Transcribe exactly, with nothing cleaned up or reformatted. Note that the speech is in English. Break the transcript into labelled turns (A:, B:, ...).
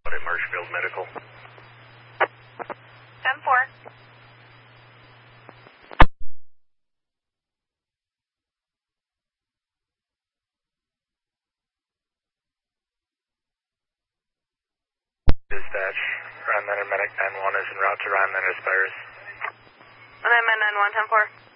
A: At Marshfield Medical.
B: ten four.
A: Dispatch, Ryan Manor Medic nine one is en route to Ryan Manor Spires.
B: And I'm at nine one, ten four.